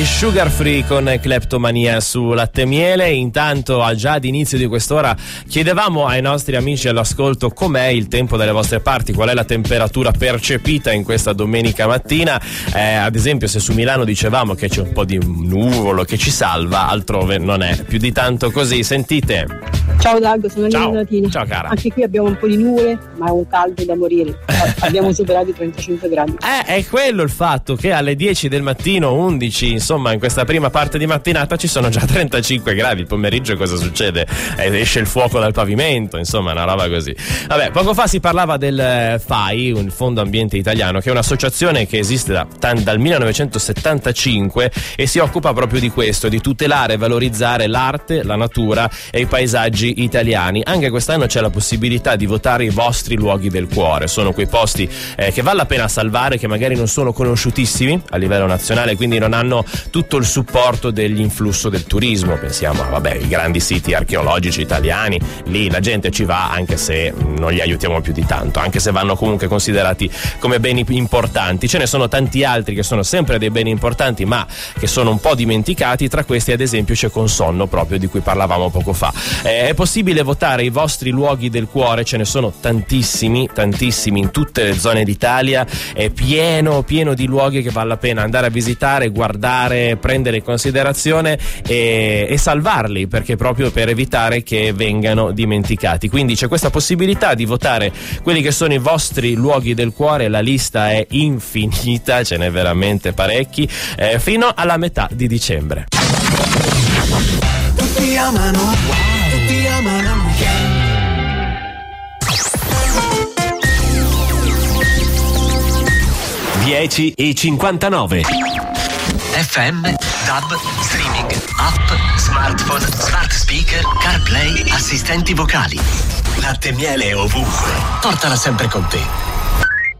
Sugar Free con Kleptomania su Latte e Miele. Intanto, già ad inizio di quest'ora chiedevamo ai nostri amici all'ascolto com'è il tempo dalle vostre parti, qual è la temperatura percepita in questa domenica mattina. Ad esempio, se su Milano dicevamo che c'è un po' di nuvolo che ci salva, altrove non è più di tanto così. Sentite. Ciao Dago, sono Elena Donatina. Ciao cara. Anche qui abbiamo un po' di nuvole, ma è un caldo da morire. Abbiamo superato i 35 gradi. È quello il fatto che alle 10 del mattino, 11, insomma, in questa prima parte di mattinata ci sono già 35 gradi. Il pomeriggio cosa succede? Esce il fuoco dal pavimento, insomma, una roba così. Vabbè, poco fa si parlava del FAI, un Fondo Ambiente Italiano, che è un'associazione che esiste dal 1975 e si occupa proprio di questo, di tutelare e valorizzare l'arte, la natura e i paesaggi italiani. Anche quest'anno c'è la possibilità di votare i vostri luoghi del cuore. Sono quei posti che vale la pena salvare, che magari non sono conosciutissimi a livello nazionale, quindi non hanno tutto il supporto dell'influsso del turismo. Pensiamo ai grandi siti archeologici italiani, lì la gente ci va anche se non li aiutiamo più di tanto, anche se vanno comunque considerati come beni importanti. Ce ne sono tanti altri che sono sempre dei beni importanti ma che sono un po' dimenticati. Tra questi ad esempio c'è Consonno, proprio di cui parlavamo poco fa. È possibile votare i vostri luoghi del cuore, ce ne sono tantissimi in tutte le zone d'Italia. È pieno di luoghi che vale la pena andare a visitare, guardare, prendere in considerazione e salvarli, perché proprio per evitare che vengano dimenticati. Quindi c'è questa possibilità di votare quelli che sono i vostri luoghi del cuore. La lista è infinita, ce n'è veramente parecchi, fino alla metà di dicembre. Tutti amano, tutti amano. 10:59. FM, DAB, streaming, app, smartphone, smart speaker, CarPlay, assistenti vocali. Latte e Miele ovunque. Portala sempre con te.